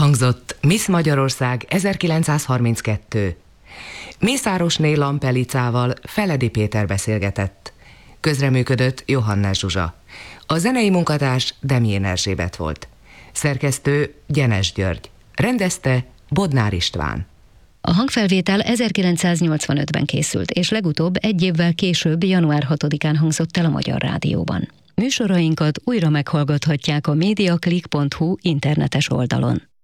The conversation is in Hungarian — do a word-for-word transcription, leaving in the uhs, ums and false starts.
Elhangzott Miss Magyarország ezerkilencszázharminckettő. Mészárosné Lampelicával Feledi Péter beszélgetett. Közreműködött Johannes Zsuzsa. A zenei munkatárs Demjén Erzsébet volt. Szerkesztő Gyenes György. Rendezte Bodnár István. A hangfelvétel ezerkilencszáznyolcvanötben készült, és legutóbb egy évvel később, január hatodikán hangzott el a Magyar Rádióban. Műsorainkat újra meghallgathatják a mediaclick pont hu internetes oldalon.